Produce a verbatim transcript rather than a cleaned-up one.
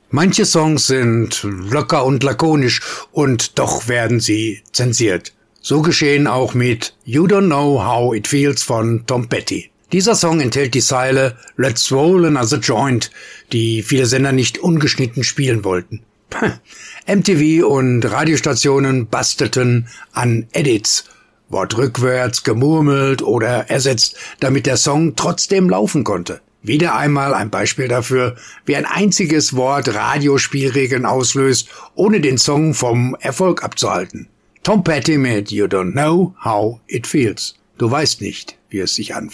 Manche Songs sind locker und lakonisch und doch werden sie zensiert. So geschehen auch mit You Don't Know How It Feels von Tom Petty. Dieser Song enthält die Zeile Let's Roll Another Joint, die viele Sender nicht ungeschnitten spielen wollten. M T V und Radiostationen bastelten an Edits, wortrückwärts gemurmelt oder ersetzt, damit der Song trotzdem laufen konnte. Wieder einmal ein Beispiel dafür, wie ein einziges Wort Radiospielregeln auslöst, ohne den Song vom Erfolg abzuhalten. Tom Petty mit You Don't Know How It Feels. Du weißt nicht, wie es sich anfühlt.